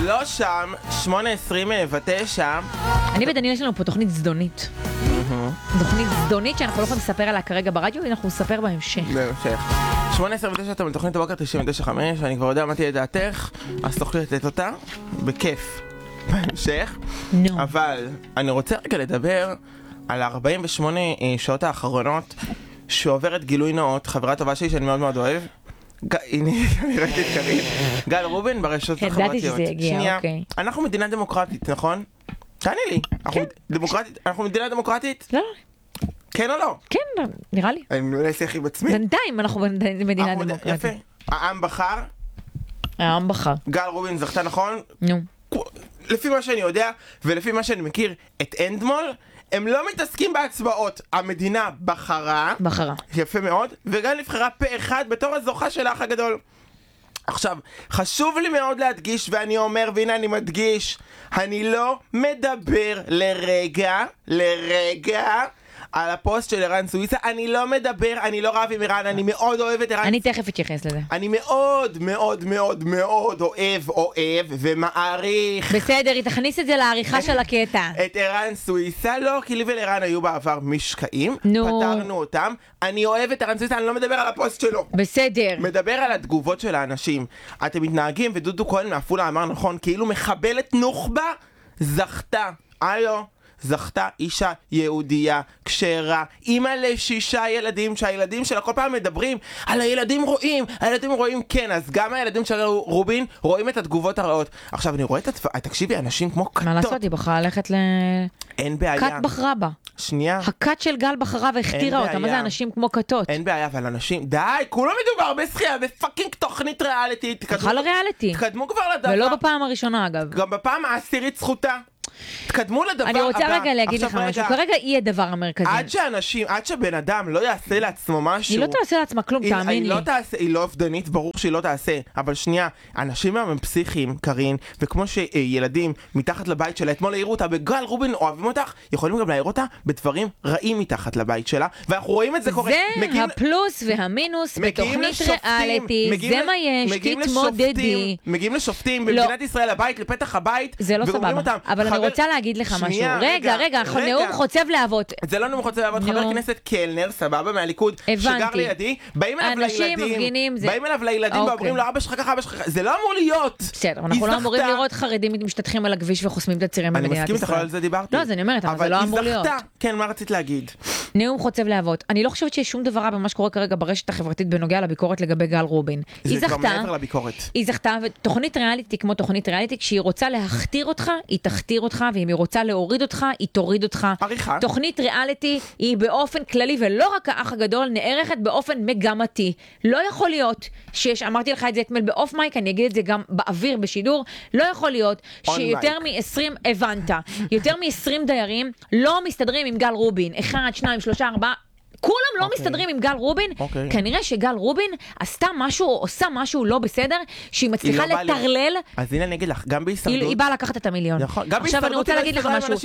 לא שם, 8:29. אני ודניאל יש לנו פה תוכנית זדונית. תוכנית זדונית שאנחנו לא יכולים לספר עליה כרגע ברדיו, אנחנו נספר בהמשך. בהמשך. 8:29 אתם בתוכנית הבוקר 99.5, אני כבר יודע מה תהיה דעתך, אז תוכלי לתת אותה, בכיף, בהמשך. אבל אני רוצה רגע לדבר על 48 שעות האחרונות שעוברת גילוי נאות, חברה טובה שלי שאני מאוד מאוד אוהב. הנה, אני ראיתי את קרין. גל רובין ברשתות החברתיות. ידעתי שזה יגיע, אוקיי. אנחנו מדינה דמוקרטית, נכון? תעני לי. אנחנו מדינה דמוקרטית? לא. כן או לא? כן, נראה לי. אני מנסה שיח עם עצמי. בינתיים אנחנו מדינה דמוקרטית. יפה. העם בחר. העם בחר. גל רובין זכתה, נכון? נו. לפי מה שאני יודע, ולפי מה שאני מכיר את אנדמול, הם לא מתעסקים בהצבעות. המדינה בחרה. יפה מאוד. וגם נבחרה פה אחד בתור הזוכה של האח הגדול. עכשיו, חשוב לי מאוד להדגיש, ואני אומר, והנה אני מדגיש, אני לא מדבר לרגע על הפוסט של ערן סוויסה, אני לא מדבר, אני לא רב עם ערן, אני מאוד אוהב את ערן. אני תכף אתייחס לזה. אני מאוד מאוד מאוד מאוד אוהב ומעריך. בסדר, היא תכניס את זה לעריכה של הקטע. את ערן סוויסה, לא, כי לי ולערן היו בעבר משקעים, נו. פתרנו אותם. אני אוהב את ערן סוויסה, אני לא מדבר על הפוסט שלו. בסדר. מדבר על התגובות של האנשים. אתם מתנהגים, ודודו כהן מעפולה אמר נכון, כאילו מחבלת נוח'בה זכתה. זכתה אישה יהודייה, כשרה, אימא ל6 ילדים, שהילדים שלה כל פעם מדברים על הילדים רואים, כן, אז גם הילדים של רובין רואים את התגובות הרעות. עכשיו אני רואה תקשיבי, אנשים כמו קטות. מה לעשות, היא בחרה ללכת אין בעיה. קט בחרה בה. שנייה. הקט של גל בחרה והכתירה אותה, מה זה אנשים כמו קטות? אין בעיה, אבל אנשים, די, כולו מדובר בשחייה, בפאקינג תוכנית ריאליטי. תקדמו כבר לדבר. ולא בפעם הראשונה אגב. גם בפעם העשירית זכותה. תקדמו לדבר הבא. אני רוצה רגע להגיד לך משהו, כרגע היא הדבר המרכזי. עד שבן אדם לא יעשה לעצמו משהו. היא לא תעשה לעצמה כלום, תאמין לי. היא לא אובדנית, ברור שהיא לא תעשה. אבל שנייה, אנשים הם פסיכיים, קרין, וכמו שילדים מתחת לבית שלה, אתמול העירו אותה, בגל רובין אוהבים אותך, יכולים גם להעיר אותה בדברים רעים מתחת לבית שלה, ואנחנו רואים את זה קורה. זה הפלוס והמינוס בתוכנית ריאליטי, זה מה יש, תתמודדי. מגיעים לשופטים במדינת ישראל הבית, לפתח הבית, זה לא סבבה. אבל אני רוצה להגיד לך משהו. רגע, נאום חוצב להבות. זה לא נאום חוצב להבות, חבר כנסת קלנר, סבבה, מהליכוד, שגר לידי, באים אליו לילדים ואומרים לו, אבא שלך ככה, זה לא אמור להיות. בסדר, אנחנו לא אמורים לראות חרדים משתתחים על הכביש וחוסמים את הצירים במדינת ישראל. אני מסכים איתך, על זה דיברתי. לא, אז אני אומרת, אבל זה לא אמור להיות. כן, מה רצית להגיד? נאום חוצב להבות. אני לא חושבת שיש שום דבר רע במה שקורה כרגע ברשת החברתית בנוגע לביקורת לגבי גל רובין. היא זכתה, ותוכנית ריאליטי כמו תוכנית ריאליטי, כשהיא רוצה להכתיר אותך, היא תכתיר אותך, ואם היא רוצה להוריד אותך, היא תוריד אותך. עריכה. תוכנית ריאליטי היא באופן כללי, ולא רק האח הגדול, נערכת באופן מגמתי. לא יכול להיות אמרתי לך את זה אתמול באוף מייק, אני אגיד את זה גם באוויר, בשידור, לא יכול להיות שיותר מ-20, הבנת, יותר מ-20 דיירים לא מסתדרים עם גל רובין. 1, 2, 3, 4, כולם לא מסתדרים עם גל רובין. כנראה שגל רובין עשתה משהו או עושה משהו לא בסדר, שהיא מצליחה לטרלל. אז הנה אני אגיד לך, גם בהישרדות היא באה לקחת את המיליון. עכשיו אני רוצה להגיד לך משהו,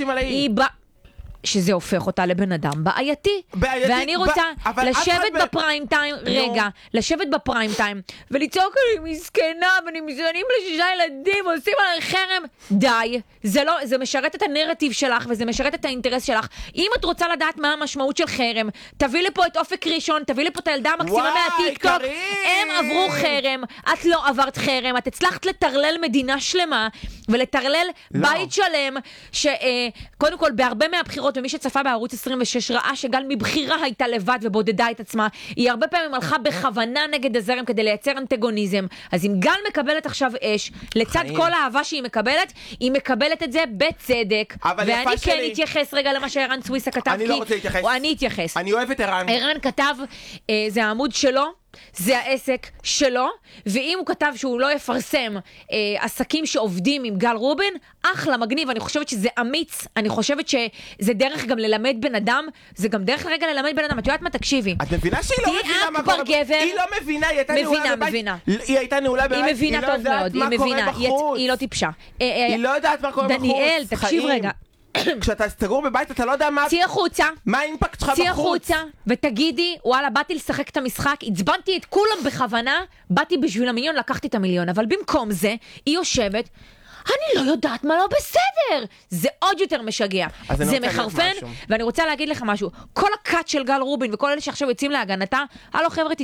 שזה הופך אותה לבן אדם בעייתי. ואני רוצה לשבת בפריים טיים, לשבת בפריים טיים, ולצעוק לי מסכנה, ונמזונים ל6 ילדים, ועושים עליי חרם. די. זה משרת את הנרטיב שלך, וזה משרת את האינטרס שלך. אם את רוצה לדעת מה המשמעות של חרם, תביא לפה את אופק ראשון, תביא לפה את הילדה המקסימה מהטיקטוק. הם עברו חרם, את לא עברת חרם, את הצלחת לטרלל מדינה שלמה, ולטרלל בית שלם, שקודם כל בהרבה מהבחירות, ומי שצפה בערוץ 26 ראה שגל מבחירה הייתה לבד ובודדה את עצמה. היא הרבה פעמים הלכה בכוונה נגד הזרם כדי לייצר אנטגוניזם. אז אם גל מקבלת עכשיו אש, לצד כל האהבה שהיא מקבלת, היא מקבלת את זה בצדק. ואני כן אתייחס רגע למה שערן סוויסה כתב. אני לא רוצה להתייחס. אני אתייחס. אני אוהב את ערן. ערן כתב, זה העמוד שלו, זה העסק שלו, ואם הוא כתב שהוא לא יפרסם עסקים שעובדים עם גל רובין, אחלה, מגניב, אני חושבת שזה אמיץ, אני חושבת שזה דרך גם ללמד בן אדם, זה גם דרך רגע ללמד בן אדם, את יודעת מה, תקשיבי. את מבינה שהיא לא מבינה מה קורה? היא לא מבינה, היא הייתה נעולה בבית. היא הייתה נעולה בבית, היא מבינה טוב מאוד, היא מבינה, היא לא טיפשה. היא לא יודעת מה קורה בחוץ. דניאל, תקשיב רגע. כשאתה סגור בבית אתה לא יודע צי החוצה. מה האימפקט שלך בחוץ. צי החוצה ותגידי, וואלה, באתי לשחק את המשחק, הצבנתי את כולם בכוונה, באתי בשביל המיליון, לקחתי את המיליון, אבל במקום זה, היא יושבת, אני לא יודעת מה לא בסדר. זה עוד יותר משגע. זה מחרפן, ואני רוצה להגיד לך משהו. כל הקאט של גל רובין וכל אלה שעכשיו יוצאים להגנתה, הלו חבר'ה,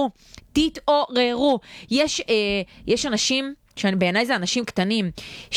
תתעוררו. יש אנשים, שבעיניי זה אנשים קטנים,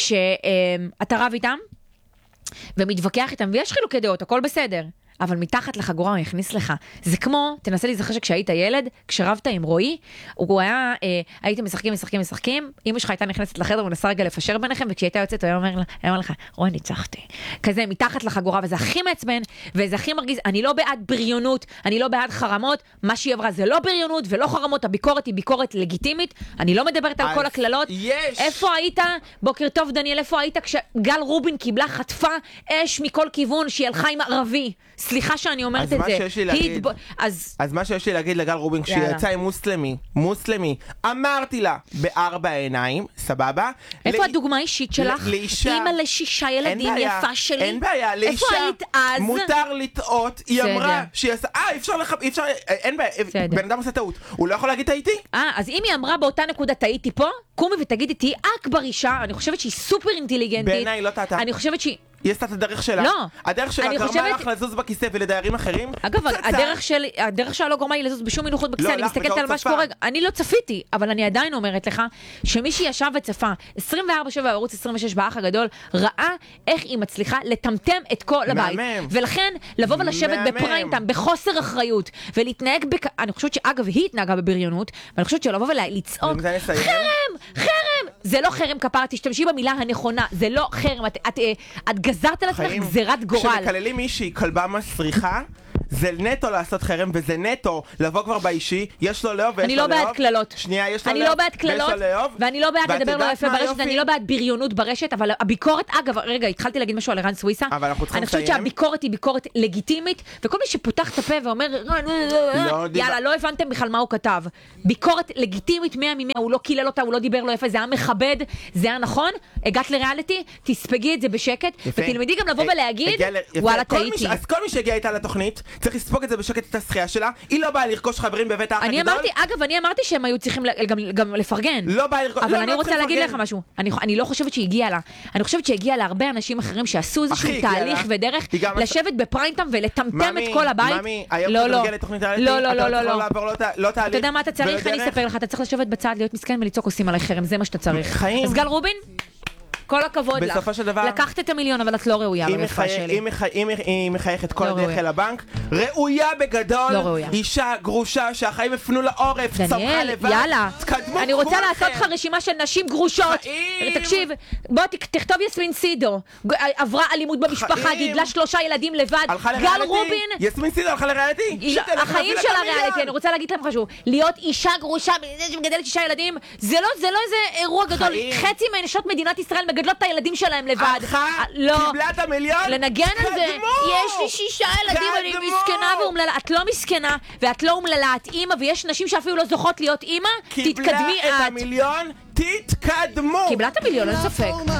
שאתה רב איתם, ומתווכח איתם, ויש חילוקי דעות, הכל בסדר. אבל מתחת לחגורה הוא יכניס לך. זה כמו, תנסה להיזכר שכשהיית ילד, כשרבת עם רועי, הוא היה, הייתם משחקים, אמא שלך הייתה נכנסת לחדר, הוא נסה רגע לפשר ביניכם, וכשהייתה יוצאת, הוא אומר לך, רועי, ניצחתי. כזה, מתחת לחגורה, וזה הכי מעצבן, וזה הכי מרגיז, אני לא בעד בריונות, אני לא בעד חרמות, מה שהיא עברה זה לא בריונות ולא חרמות, הביקורת היא ביקורת לגיטימית, אני לא מדברת על כל הכללות. איפה היית, בוקר טוב דניאל, איפה היית כשגל רובין קיבלה חטפה אש מכל כיוון שהיא הלכה עם ערבי? סליחה שאני אומרת את זה. אז מה שיש לי להגיד לגל רובין, כשהיא יצאה עם מוסלמי, אמרתי לה בארבע עיניים, סבבה? איפה הדוגמה האישית שלך? אימא ל6 ילדים, יפה שלי. אין בעיה, לאישה מותר לטעות, היא אמרה שהיא עשה, אפשר, אין בעיה, בן אדם עושה טעות, הוא לא יכול להגיד טעיתי? אז אם היא אמרה באותה נקודה טעיתי פה, קומי ותגידי, תהי אכבר אישה, אני חושבת שהיא סופר אינטליגנטית. בעיניי לא טעתה. אני חושבת שהיא היא עשתה את הדרך שלה. לא. הדרך שלה גרמה לך לזוז בכיסא ולדיירים אחרים. אגב, הדרך שלה לא גרמה לי לזוז בשום מנוחות בכיסא. אני מסתכלת על מה שקורה. אני לא צפיתי, אבל אני עדיין אומרת לך, שמי שישב וצפה 24/7 בערוץ 26 באח הגדול, ראה איך היא מצליחה לטמטם את כל הבית. ולכן, לבוא ולשבת בפריים-טיים, בחוסר אחריות, ולהתנהג אני חושבת שאגב, היא התנהגה בבריונות, ואני חושבת שלבוא ולצעוק, חרם! זה לא חרם כפרה, תשתמשי במילה הנכונה, זה לא חרם, את גזרת על עצמך גזירת גורל. כשמקללים מישהי כלבה מסריחה, זה נטו לעשות חרם, וזה נטו לבוא כבר באישי, יש לו לאהוב ויש לו לאהוב. אני לא בעד קללות. שנייה, יש לו לאהוב. אני לא בעד קללות, ואני לא בעד לדבר לא יפה ברשת, אני לא בעד בריונות ברשת, אבל הביקורת, אגב, רגע, התחלתי להגיד משהו על ערן סוויסה, אני חושבת שהביקורת היא ביקורת לגיטימית, וכל מי שפותח את הפה ואומר, יאללה, לא הבנתם בכלל מה הוא כתב. ביקורת לגיטימית 100 מ-100, הוא לא קילל אותה, הוא לא דיבר לא יפה, זה היה מכבד, זה היה נכון, הגעת לריאליטי, תספגי את זה בשקט, ותלמדי גם לבוא ולהגיד, וואלה, טעיתי. אז כל מי שהגיע איתה לתוכנית, צריך לספוג את זה בשקט את השחייה שלה, היא לא באה לרכוש חברים בבית האח הגדול. אני אמרתי שהם היו צריכים גם לפרגן. לא באה לרכוש, אבל אני רוצה להגיד לך משהו. אני לא חושבת שהגיעה לה. אני חושבת שהגיעה להרבה אנשים אחרים שעשו איזשהו תהליך ודרך לשבת בפריים-טיים ולטמטם את כל הבית. לא. אתה יודע מה אתה צריך? אני אספר לך, אתה צריך לשבת בצד, להיות מסכן ולצעוק עושים עליי חרם, זה מה שאתה צריך. אז גל רובין, כל הכבוד לך. בסופו של דבר, לקחת את המיליון, אבל את לא ראויה לרפואה שלי. היא מחייכת כל הדרך אל הבנק, ראויה בגדול, אישה גרושה שהחיים הפנו לעורף, צמחה לבד. יאללה, אני רוצה לעשות לך רשימה של נשים גרושות. תקשיב, בוא תכתוב יסמין סידו, עברה אלימות במשפחה, גידלה 3 ילדים לבד. גל רובין, יסמין סידו הלכה לריאליטי? החיים של הריאליטי, אני רוצה להגיד לכם משהו, להיות אישה גרושה שמגדלת 6 ילדים, זה לא איזה אירוע גדול. חצי מנשות מדינת ישראל מגדלות את הילדים שלהם לבד. קיבלה את המיליון? לנגן על זה. יש לי 6 ילדים, אני מסכנה ואומללה. את לא מסכנה, ואת לא אומללה, את אימא, ויש נשים שאפילו לא זוכות להיות אימא. תתקדמי את. קיבלה את המיליון, תתקדמו. קיבלה את המיליון, אין ספק.